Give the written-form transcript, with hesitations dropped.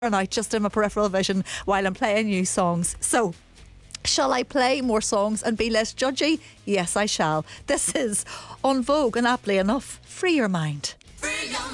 night just in my peripheral vision while I'm playing new songs. So, shall I play more songs and be less judgy? Yes, I shall. This is On Vogue and aptly enough, Free Your Mind.